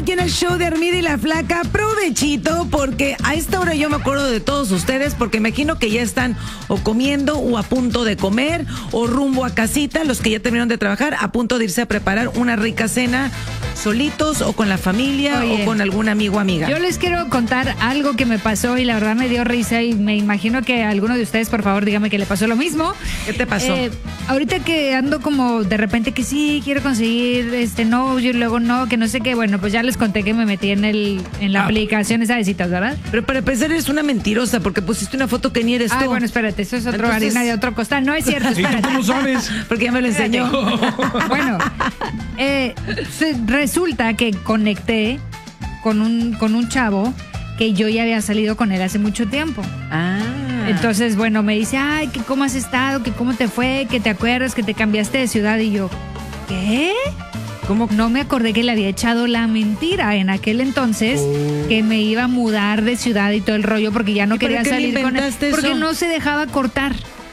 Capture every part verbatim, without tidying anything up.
aquí en el show de Armida y la Flaca. Provechito, porque a esta hora yo me acuerdo de todos ustedes, porque imagino que ya están o comiendo o a punto de comer o rumbo a casita, los que ya terminaron de trabajar, a punto de irse a preparar una rica cena solitos o con la familia. Oye, o con algún amigo o amiga. Yo les quiero contar algo que me pasó y la verdad me dio risa y me imagino que a alguno de ustedes, por favor, dígame que le pasó lo mismo. ¿Qué te pasó? Eh, ahorita que ando como de repente que sí, quiero conseguir este novio y luego no, que no sé qué, bueno, pues ya les conté que me metí en el en la ah. aplicación esa de citas, ¿verdad? Pero para empezar eres una mentirosa porque pusiste una foto que ni eres tú. Ah, bueno, espérate, eso es otro Entonces... harina de otro costal. No es cierto, espérate. ¿Y tú cómo sabes? Porque ya me lo enseñó. Bueno, eh, resulta que conecté con un, con un chavo que yo ya había salido con él hace mucho tiempo. Ah. Entonces, bueno, me dice, ay, que cómo has estado, que cómo te fue, que te acuerdas, que te cambiaste de ciudad. Y yo, ¿qué? ¿Cómo? No me acordé que le había echado la mentira en aquel entonces, oh. que me iba a mudar de ciudad y todo el rollo porque ya no quería salir con él. Porque eso? no se dejaba cortar.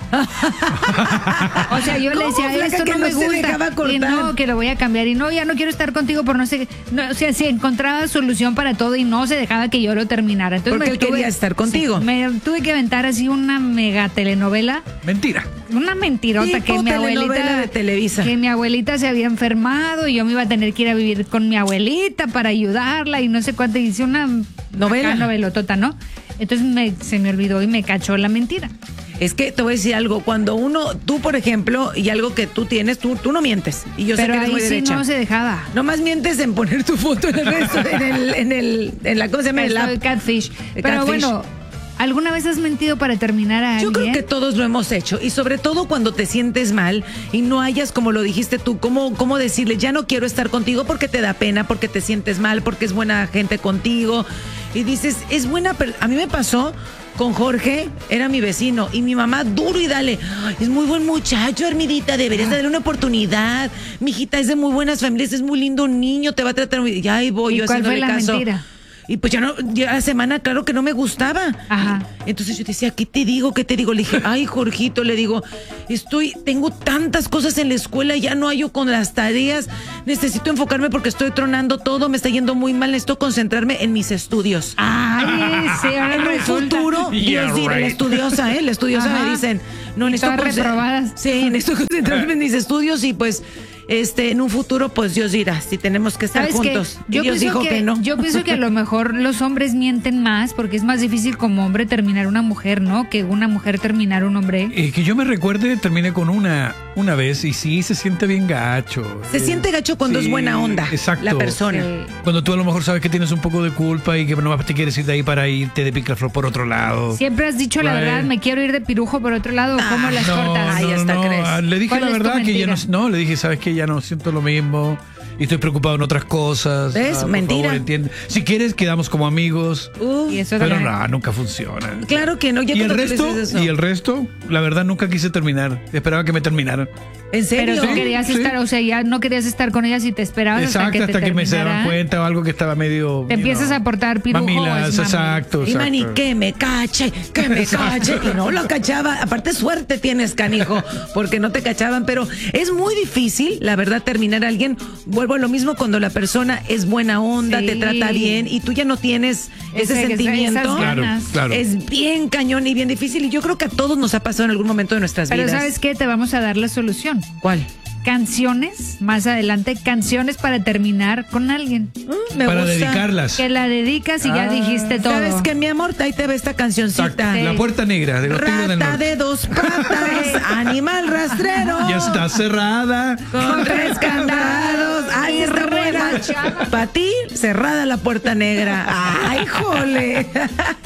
O sea, yo le decía, esto no me no gusta y no, que lo voy a cambiar y no, ya no quiero estar contigo por no sé no, o sea, si encontraba solución para todo y no se dejaba que yo lo terminara. Entonces porque me él tuve, quería estar contigo. Sí, me tuve que aventar así una mega telenovela. Mentira. Una mentirota tipo que mi abuelita de Televisa. Que mi abuelita se había enfermado y yo me iba a tener que ir a vivir con mi abuelita para ayudarla y no sé cuánto, hice una novela, novelotota, ¿no? Entonces me, se me olvidó y me cachó la mentira. Es que te voy a decir algo, cuando uno, tú por ejemplo, y algo que tú tienes, tú, tú no mientes. Y yo Pero sé que eres ahí muy sí derecha. No se dejaba. Nomás mientes en poner tu foto en el resto, en el, en el, en la cosa, en el app. Catfish. El Pero catfish. Bueno, ¿alguna vez has mentido para terminar a alguien? Yo creo que todos lo hemos hecho. Y sobre todo cuando te sientes mal y no hayas, como lo dijiste tú, cómo, cómo decirle, ya no quiero estar contigo porque te da pena, porque te sientes mal, porque es buena gente contigo. Y dices, es buena, pero a mí me pasó con Jorge, era mi vecino, y mi mamá duro y dale, ay, es muy buen muchacho, Armidita, deberías darle una oportunidad, mijita, es de muy buenas familias, es muy lindo niño, te va a tratar muy bien. Ya ahí voy ¿Y yo cuál fue haciéndole la caso. Mentira? Y pues ya no, ya la semana, claro que no me gustaba. Ajá. Entonces yo decía, ¿qué te digo? ¿Qué te digo? Le dije, ay, Jorgito, le digo, estoy, tengo tantas cosas en la escuela, ya no hallo con las tareas, necesito enfocarme porque estoy tronando todo, me está yendo muy mal, necesito concentrarme en mis estudios. Ay, sí, ahora en un resulta. futuro, Yeah, Dios dirá, right. la estudiosa, ¿eh? La estudiosa Ajá. me dicen, no, necesito todas reprobadas. Sí, necesito concentrarme en mis estudios y pues, este, en un futuro, pues Dios dirá, si tenemos que estar juntos. Y Yo Dios pienso dijo que, que no. Yo pienso que a lo mejor los hombres mienten más porque es más difícil como hombre terminar una mujer, ¿no? Que una mujer terminar un hombre. Eh, que yo me recuerde, terminé con una una vez y sí, se siente bien gacho. Se eh, siente gacho cuando sí, es buena onda exacto. la persona. Sí. Cuando tú a lo mejor sabes que tienes un poco de culpa y que no te quieres ir de ahí para irte de picaflor por otro lado. Siempre has dicho la Right. verdad, me quiero ir de pirujo por otro lado, Ah, ¿cómo las No, cortas? Ay, no, hasta no, crees. ah, le dije ¿Cuál la es tu verdad que ya no, mentira? no, le dije, sabes que ya no siento lo mismo y estoy preocupado en otras cosas. ¿Ves? Ah, por Mentira. favor, entiende. Si quieres quedamos como amigos, Uh, Y eso pero también. no, nunca funciona. Claro que no. Ya Y el cuando tú resto, dices eso. y el resto, la verdad nunca quise terminar. Esperaba que me terminaran. ¿En serio? Pero tú Sí, querías sí. estar, o sea, ya no querías estar con ellas y te esperabas Exacto, hasta que hasta te que me se daban terminara. cuenta o algo que estaba medio. Te you empiezas know, a portar pirujo. Mamilas, o es mami. exacto, Y mani, exacto. que me cache, que me cache. Y no lo cachaba. Aparte, suerte tienes, canijo, porque no te cachaban. Pero es muy difícil, la verdad, terminar a alguien. Vuelvo a lo mismo cuando la persona es buena onda, Sí. te trata bien y tú ya no tienes ese, Ese- sentimiento. esas Claro, ganas. claro. Es bien cañón y bien difícil. Y yo creo que a todos nos ha pasado en algún momento de nuestras Pero vidas. ¿sabes qué? Te vamos a dar la solución. ¿Cuál? Canciones, más adelante, canciones para terminar con alguien. Mm, me Para gusta. dedicarlas. Que la dedicas y ya Ah. dijiste todo. ¿Sabes qué, mi amor? Ahí te ve esta cancioncita. Exacto. La puerta negra de los Tigres del Rata Norte. de dos patas, animal rastrero. Ya está cerrada. Con tres candados. Ay, Y está buena. remachada. Para ti, cerrada la puerta negra. Ay, jole.